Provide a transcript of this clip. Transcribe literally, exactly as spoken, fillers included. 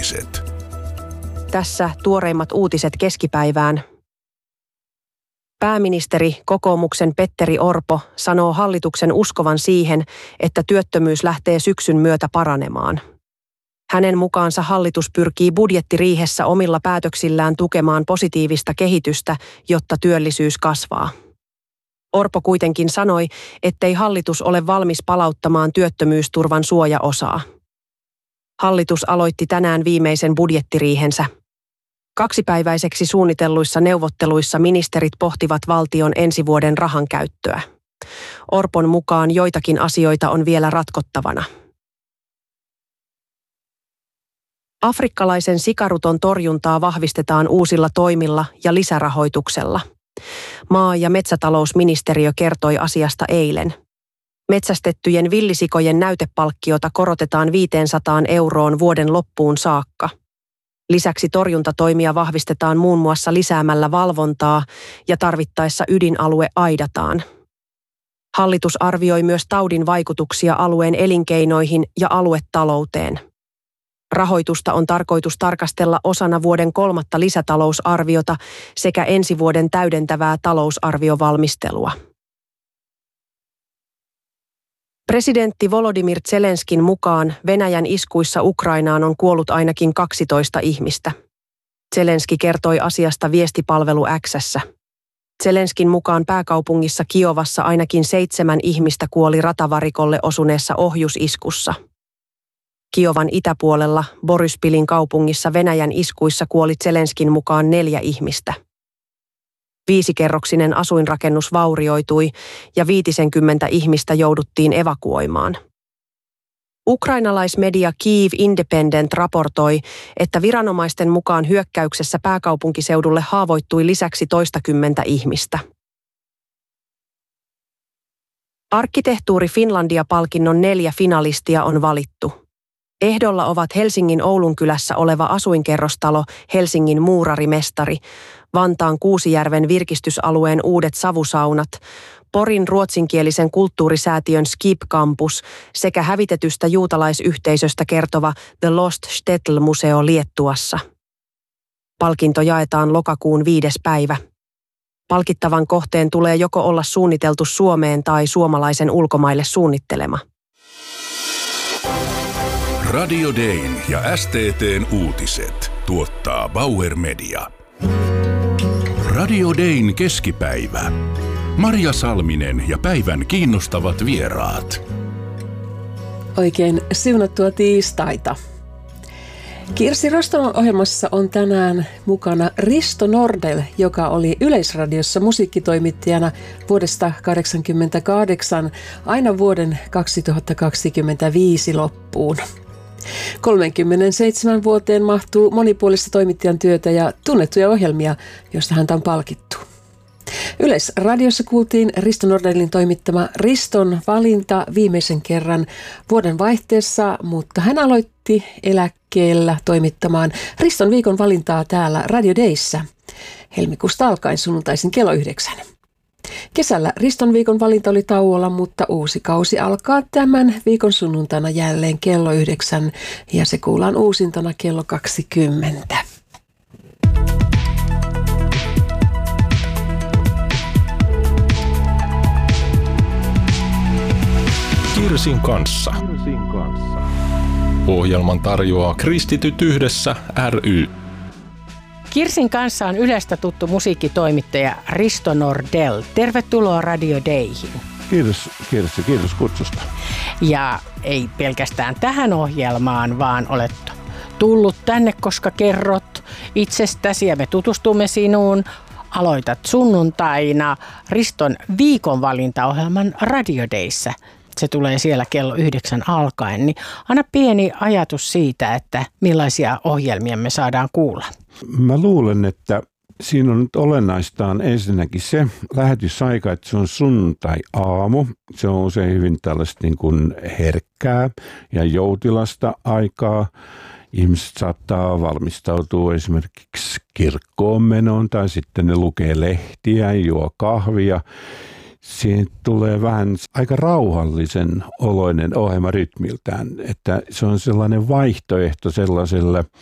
uutiset. Tässä tuoreimmat uutiset keskipäivään. Pääministeri, kokoomuksen Petteri Orpo, sanoo hallituksen uskovan siihen, että työttömyys lähtee syksyn myötä paranemaan. Hänen mukaansa hallitus pyrkii budjettiriihessä omilla päätöksillään tukemaan positiivista kehitystä, jotta työllisyys kasvaa. Orpo kuitenkin sanoi, ettei hallitus ole valmis palauttamaan työttömyysturvan suojaosaa. Hallitus aloitti tänään viimeisen budjettiriihensä. Kaksipäiväiseksi suunnitelluissa neuvotteluissa ministerit pohtivat valtion ensi vuoden rahan käyttöä. Orpon mukaan joitakin asioita on vielä ratkottavana. Afrikkalaisen sikaruton torjuntaa vahvistetaan uusilla toimilla ja lisärahoituksella. Maa- ja metsätalousministeriö kertoi asiasta eilen. Metsästettyjen villisikojen näytepalkkiota korotetaan viisisataa euroon vuoden loppuun saakka. Lisäksi torjuntatoimia vahvistetaan muun muassa lisäämällä valvontaa ja tarvittaessa ydinalue aidataan. Hallitus arvioi myös taudin vaikutuksia alueen elinkeinoihin ja aluetalouteen. Rahoitusta on tarkoitus tarkastella osana vuoden kolmatta lisätalousarviota sekä ensi vuoden täydentävää talousarviovalmistelua. Presidentti Volodymyr Zelenskin mukaan Venäjän iskuissa Ukrainaan on kuollut ainakin kaksitoista ihmistä. Zelenski kertoi asiasta viestipalvelu X:ssä. Zelenskin mukaan pääkaupungissa Kiovassa ainakin seitsemän ihmistä kuoli ratavarikolle osuneessa ohjusiskussa. Kiovan itäpuolella Boryspilin kaupungissa Venäjän iskuissa kuoli Zelenskin mukaan neljä ihmistä. Viisikerroksinen asuinrakennus vaurioitui ja viitisenkymmentä ihmistä jouduttiin evakuoimaan. Ukrainalaismedia Kyiv Independent raportoi, että viranomaisten mukaan hyökkäyksessä pääkaupunkiseudulle haavoittui lisäksi toistakymmentä ihmistä. Arkkitehtuuri Finlandia-palkinnon neljä finalistia on valittu. Ehdolla ovat Helsingin Oulunkylässä oleva asuinkerrostalo Helsingin muurarimestari, Vantaan Kuusijärven virkistysalueen uudet savusaunat, Porin ruotsinkielisen kulttuurisäätiön Skip Campus sekä hävitetystä juutalaisyhteisöstä kertova The Lost Shtetl-museo Liettuassa. Palkinto jaetaan lokakuun viides päivä. Palkittavan kohteen tulee joko olla suunniteltu Suomeen tai suomalaisen ulkomaille suunnittelema. Radio Dayn ja S T T:n uutiset tuottaa Bauer Media. Radio Dayn keskipäivä. Marja Salminen ja päivän kiinnostavat vieraat. Oikein siunattua tiistaita. Kirsi Rostamon ohjelmassa on tänään mukana Risto Nordell, joka oli Yleisradiossa musiikkitoimittajana vuodesta tuhatyhdeksänsataakahdeksankymmentäkahdeksan aina vuoden kaksituhattakaksikymmentäviisi loppuun. kolmeenkymmeneenseitsemään vuoteen mahtuu monipuolista toimittajan työtä ja tunnettuja ohjelmia, joista häntä on palkittu. Yleisradiossa kuultiin Risto Nordellin toimittama Riston valinta viimeisen kerran vuoden vaihteessa, mutta hän aloitti eläkkeellä toimittamaan Riston viikon valintaa täällä Radio Dayssä helmikuusta alkaen sunnuntaisin kello yhdeksän. Kesällä Riston viikon valinta oli tauolla, mutta uusi kausi alkaa tämän viikon sunnuntaina jälleen kello yhdeksän ja se kuullaan uusintana kello kaksikymmentä. Kirsin kanssa. Ohjelman tarjoaa Kristityt yhdessä ry. Kirsin kanssa on Ylestä tuttu musiikkitoimittaja Risto Nordell. Tervetuloa Radio Dayhin. Kiitos, kiitos ja kiitos kutsusta. Ja ei pelkästään tähän ohjelmaan, vaan olet tullut tänne, koska kerrot itsestäsi ja me tutustumme sinuun. Aloitat sunnuntaina Riston viikonvalintaohjelman Radio Dayssä. Se tulee siellä kello yhdeksän alkaen, niin anna pieni ajatus siitä, että millaisia ohjelmia me saadaan kuulla. Mä luulen, että siinä on nyt olennaistaan ensinnäkin se lähetysaika, että se on sunnuntai-aamu. Se on usein hyvin tällaista niin kuin herkkää ja joutilasta aikaa. Ihmiset saattaa valmistautua esimerkiksi kirkkoon menoon tai sitten ne lukee lehtiä ja juo kahvia. Siitä tulee vähän aika rauhallisen oloinen ohjelma rytmiltään, että se on sellainen vaihtoehto sellaiselle